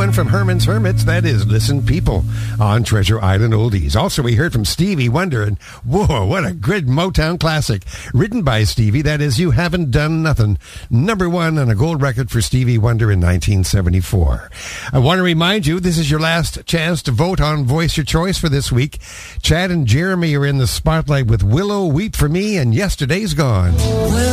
one from Herman's Hermits. That is Listen People on Treasure Island Oldies. Also, we heard from Stevie Wonder, and whoa, what a good Motown classic. Written by Stevie, that is You Haven't Done Nothing. Number 1 on a gold record for Stevie Wonder in 1974. I want to remind you, this is your last chance to vote on Voice Your Choice for this week. Chad and Jeremy are in the spotlight with Willow, Weep for Me, and Yesterday's Gone.